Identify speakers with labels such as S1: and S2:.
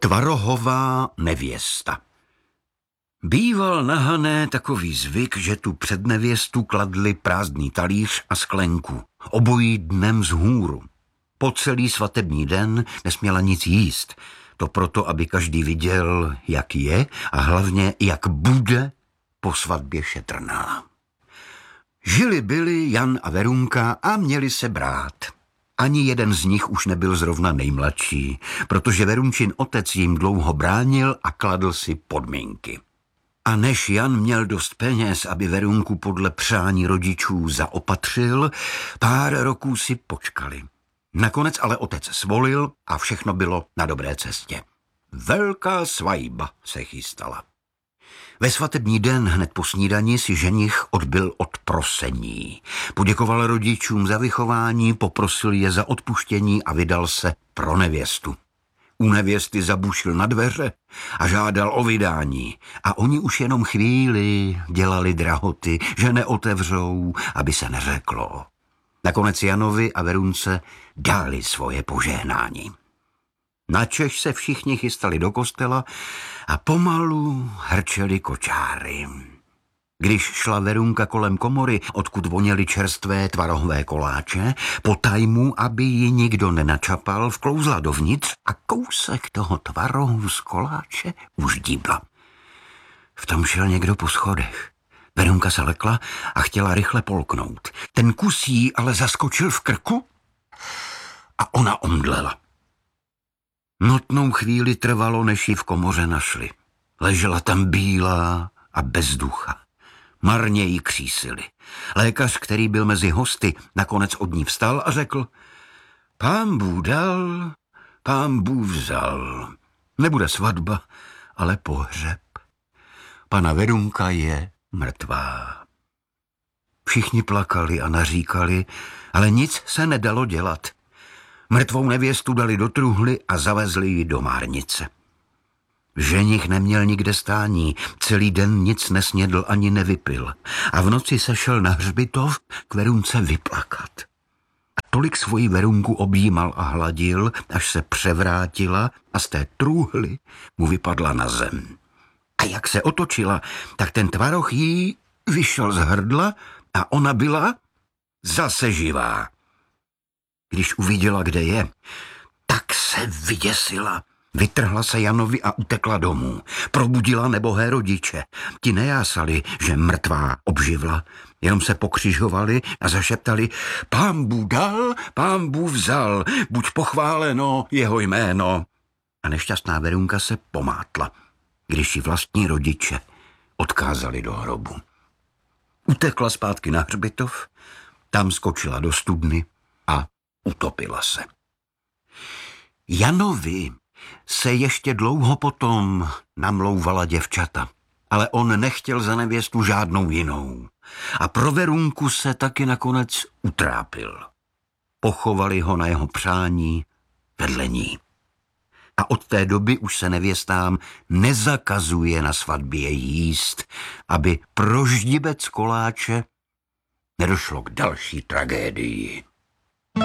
S1: Tvarohová nevěsta. Býval na Hané takový zvyk, že tu před nevěstu kladli prázdný talíř a sklenku, obojí dnem vzhůru. Po celý svatební den nesměla nic jíst, to proto, aby každý viděl, jak je a hlavně, jak bude po svatbě šetrná. Žili byli Jan a Verunka a měli se brát. Ani jeden z nich už nebyl zrovna nejmladší, protože Verunčin otec jim dlouho bránil a kladl si podmínky. A než Jan měl dost peněz, aby Verunku podle přání rodičů zaopatřil, pár roků si počkali. Nakonec ale otec svolil a všechno bylo na dobré cestě. Velká svajba se chystala. Ve svatební den hned po snídani si ženich odbyl od prosení. Poděkoval rodičům za vychování, poprosil je za odpuštění a vydal se pro nevěstu. U nevěsty zabušil na dveře a žádal o vydání. A oni už jenom chvíli dělali drahoty, že neotevřou, aby se neřeklo. Nakonec Janovi a Verunce dali svoje požehnání. Načež se všichni chystali do kostela a pomalu hrčeli kočáry. Když šla Verunka kolem komory, odkud voněly čerstvé tvarohové koláče, po tajmu, aby ji nikdo nenačapal, vklouzla dovnitř a kousek toho tvarohu z koláče už díbla. V tom šel někdo po schodech. Verunka se lekla a chtěla rychle polknout. Ten kus jí ale zaskočil v krku a ona omdlela. Notnou chvíli trvalo, než ji v komoře našli. Ležela tam bílá a bez ducha. Marně jí křísili. Lékař, který byl mezi hosty, nakonec od ní vstal a řekl: Pán Bůh dal, Pán Bůh vzal. Nebude svatba, ale pohřeb. Pana Verunka je mrtvá. Všichni plakali a naříkali, ale nic se nedalo dělat. Mrtvou nevěstu dali do truhly a zavezli ji do márnice. Ženich neměl nikde stání, celý den nic nesnědl ani nevypil a v noci se šel na hřbitov k Verunce vyplakat. A tolik svoji Verunku objímal a hladil, až se převrátila a z té truhly mu vypadla na zem. A jak se otočila, tak ten tvaroh jí vyšel z hrdla a ona byla zase živá. Když uviděla, kde je, tak se vyděsila. Vytrhla se Janovi a utekla domů. Probudila nebohé rodiče. Ti nejásali, že mrtvá obživla. Jenom se pokřižovali a zašeptali: Pán Bůh dal, Pán Bůh vzal, buď pochváleno jeho jméno. A nešťastná Verunka se pomátla, když ji vlastní rodiče odkázali do hrobu. Utekla zpátky na hřbitov, tam skočila do studny a utopila se. Janovi se ještě dlouho potom namlouvala děvčata, ale on nechtěl za nevěstu žádnou jinou. A pro Verunku se taky nakonec utrápil. Pochovali ho na jeho přání vedle ní. A od té doby už se nevěstám nezakazuje na svatbě jíst, aby pro ždibec koláče nedošlo k další tragédii.